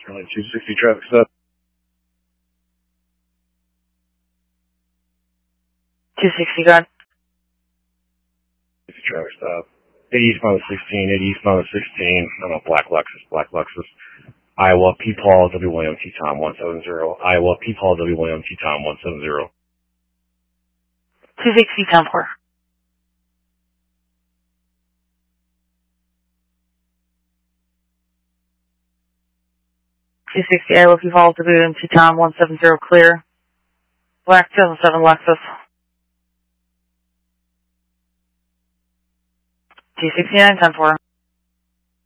Sterling 260 traffic stop. 260, go ahead. Traffic stop. 8 eastbound 16, 8 eastbound 16. I'm a black Lexus. Iowa, P. Paul, W. William, T. Tom, 170. Iowa, P. Paul, W. William, T. Tom, 170. 260, 10-4. Iowa, P. Paul, W. William, T. Tom, 170, clear. Black 2007 Lexus. 269, 10-4.